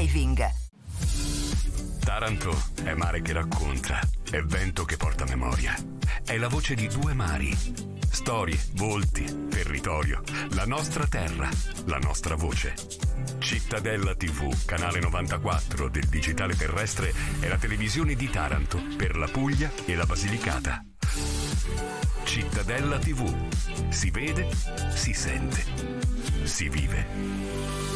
Diving. Taranto è mare che racconta, è vento che porta memoria, è la voce di due mari, storie, volti, territorio, la nostra terra, la nostra voce. Cittadella TV, canale 94 del digitale terrestre, è la televisione di Taranto per la Puglia e la Basilicata. Cittadella TV, si vede, si sente, si vive.